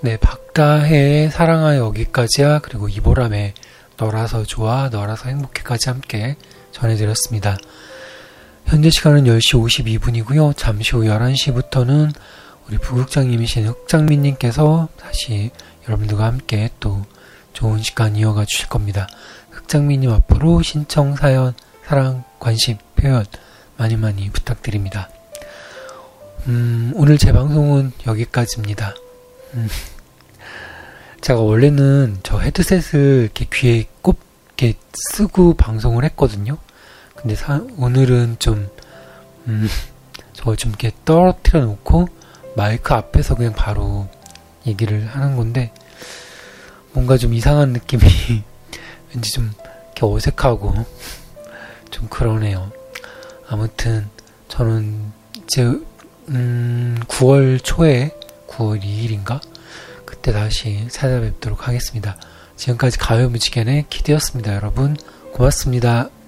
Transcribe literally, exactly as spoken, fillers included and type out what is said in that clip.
네, 박다혜의 사랑하여 여기까지야, 그리고 이보람의 너라서 좋아, 너라서 행복해까지 함께 전해드렸습니다. 현재 시간은 열 시 오십이 분이고요. 잠시 후 열한 시부터는 우리 부국장님이신 흑장민님께서 다시 여러분들과 함께 또 좋은 시간 이어가 주실 겁니다. 흑장민님 앞으로 신청, 사연, 사랑, 관심, 표현 많이 많이 부탁드립니다. 음, 오늘 제 방송은 여기까지입니다. 음, 제가 원래는 저 헤드셋을 이렇게 귀에 꼽, 이렇게 쓰고 방송을 했거든요. 근데 사, 오늘은 좀, 음, 저걸 좀 이렇게 떨어뜨려 놓고 마이크 앞에서 그냥 바로 얘기를 하는 건데, 뭔가 좀 이상한 느낌이 왠지 좀 이렇게 어색하고 좀 그러네요. 아무튼 저는 이제 음, 구월 초에 구월 이일인가 그때 다시 찾아뵙도록 하겠습니다. 지금까지 가요무지개의 키드였습니다. 여러분 고맙습니다.